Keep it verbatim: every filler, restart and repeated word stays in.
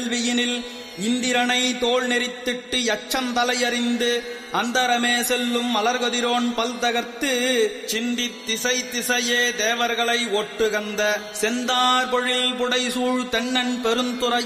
வேள்வியினில் இந்திரனை தோல் நெறித்திட்டு யச்சந்தலையறிந்து அந்தரமே செல்லும் மலர்கதிரோன் பல் தகர்த்து சிந்தித் திசை திசையே தேவர்களை ஒட்டுகந்த செந்தார் பொழில் புடைசூழ் தென்னன் பெருந்துறை